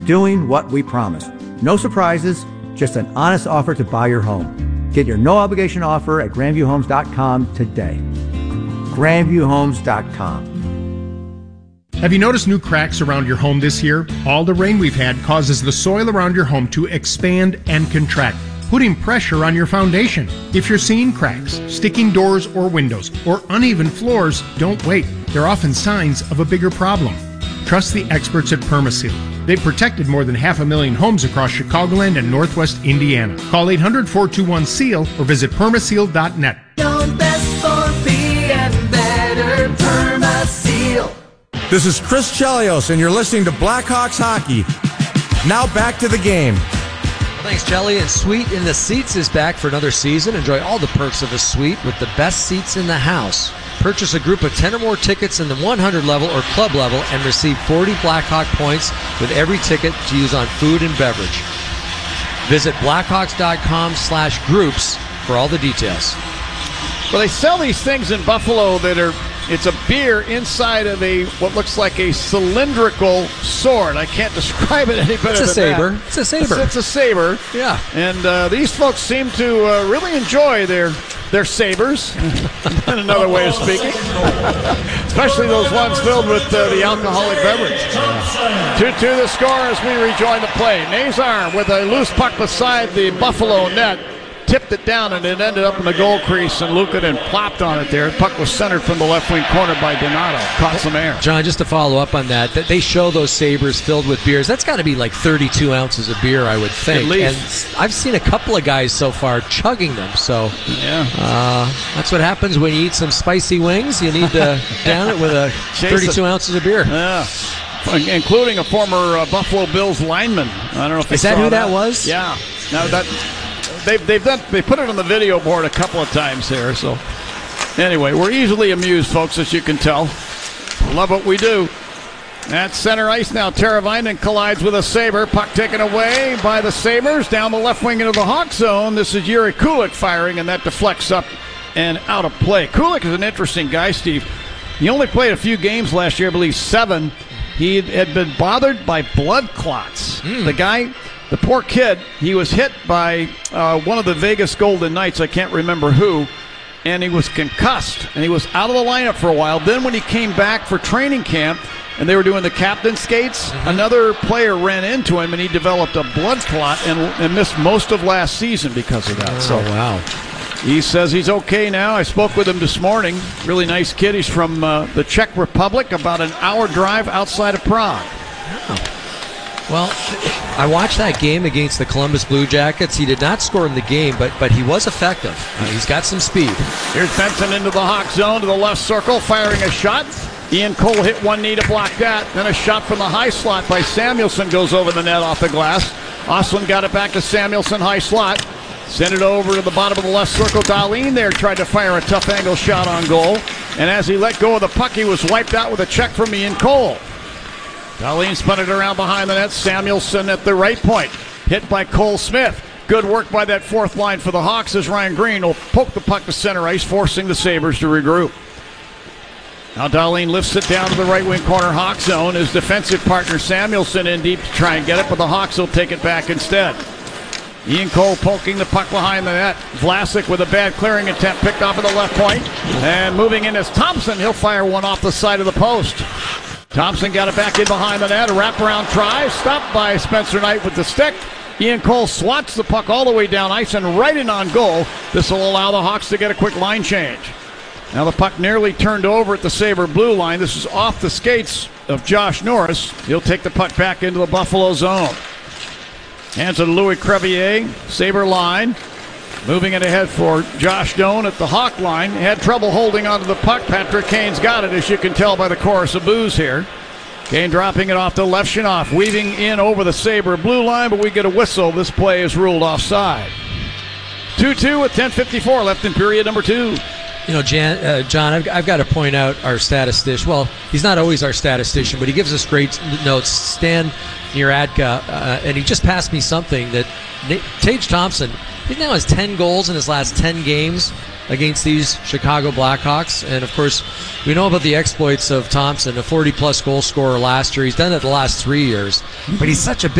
Doing what we promised. No surprises, just an honest offer to buy your home. Get your no-obligation offer at grandviewhomes.com today. grandviewhomes.com. Have you noticed new cracks around your home this year? All the rain we've had causes the soil around your home to expand and contract, putting pressure on your foundation. If you're seeing cracks, sticking doors or windows, or uneven floors, don't wait. They're often signs of a bigger problem. Trust the experts at Permaseal. They've protected more than 500,000 homes across Chicagoland and Northwest Indiana. Call 800-421-SEAL or visit permaseal.net. Your best for and better Permaseal. This is Chris Chelios, and you're listening to Blackhawks Hockey. Now back to the game. Thanks, Jelly. And Suite in the Seats is back for another season. Enjoy all the perks of a suite with the best seats in the house. Purchase a group of 10 or more tickets in the 100 level or club level and receive 40 Blackhawk points with every ticket to use on food and beverage. Visit blackhawks.com/groups for all the details. Well, they sell these things in Buffalo that are, it's a beer inside of what looks like a cylindrical sword. I can't describe it any better than that. It's a saber. It's a saber. Yeah. And these folks seem to really enjoy their sabers, in another way of speaking. Especially those ones filled with the alcoholic beverage. 2-2 the score as we rejoin the play. Nazar with a loose puck beside the Buffalo net. Tipped it down, and it ended up in the goal crease, and Luukkonen plopped on it there. The puck was centered from the left wing corner by Donato. Caught some air. John, just to follow up on that, they show those sabers filled with beers. That's got to be like 32 ounces of beer, I would think. At least. And I've seen a couple of guys so far chugging them. So yeah, that's what happens when you eat some spicy wings. You need to down it with a 32 ounces of beer. Yeah. Including a former Buffalo Bills lineman. I don't know if you Is that saw who that was? Yeah. Now that they put it on the video board a couple of times here. So anyway, we're easily amused, folks, as you can tell. Love what we do. At center ice now, Teravainen collides with a Sabre. Puck taken away by the Sabres down the left wing into the Hawk zone. This is Yuri Kulik firing, and that deflects up and out of play. Kulik is an interesting guy, Steve. He only played a few games last year, I believe 7. He had been bothered by blood clots. The guy, the poor kid, he was hit by one of the Vegas Golden Knights, I can't remember who, and he was concussed, and he was out of the lineup for a while. Then when he came back for training camp, and they were doing the captain skates, another player ran into him, and he developed a blood clot and missed most of last season because of that. Oh, wow. He says he's okay now. I spoke with him this morning. Really nice kid. He's from the Czech Republic, about an hour drive outside of Prague. Oh. Well, I watched that game against the Columbus Blue Jackets. He did not score in the game, but he was effective. He's got some speed. Here's Benson into the Hawk zone to the left circle, firing a shot. Ian Cole hit one knee to block that. Then a shot from the high slot by Samuelsson goes over the net off the glass. Ostlund got it back to Samuelsson, high slot. Sent it over to the bottom of the left circle. Dahlin there tried to fire a tough angle shot on goal. And as he let go of the puck, he was wiped out with a check from Ian Cole. Dahlin spun it around behind the net. Samuelsson at the right point. Hit by Cole Smith. Good work by that fourth line for the Hawks as Ryan Green will poke the puck to center ice, forcing the Sabres to regroup. Now Dahlin lifts it down to the right wing corner Hawk zone. His defensive partner Samuelsson in deep to try and get it, but the Hawks will take it back instead. Ian Cole poking the puck behind the net. Vlasic with a bad clearing attempt picked off at the left point. And moving in is Thompson. He'll fire one off the side of the post. Thompson got it back in behind the net. A wraparound try. Stopped by Spencer Knight with the stick. Ian Cole swats the puck all the way down ice and right in on goal. This will allow the Hawks to get a quick line change. Now the puck nearly turned over at the Sabre blue line. This is off the skates of Josh Norris. He'll take the puck back into the Buffalo zone. Hands it to Louis Crevier, Sabre line. Moving it ahead for Josh Doan at the Hawk line. Had trouble holding onto the puck. Patrick Kane's got it, as you can tell by the chorus of boos here. Kane dropping it off to Levshunov, weaving in over the Sabre blue line, but we get a whistle. This play is ruled offside. 2-2 with 10:54 left in period number 2. John, I've got to point out our statistician. Well, he's not always our statistician, but he gives us great notes. Stan Nieradka, and he just passed me something that Tage Thompson, he now has 10 goals in his last 10 games against these Chicago Blackhawks. And, of course, we know about the exploits of Thompson, a 40-plus goal scorer last year. He's done it the last 3 years. But he's such a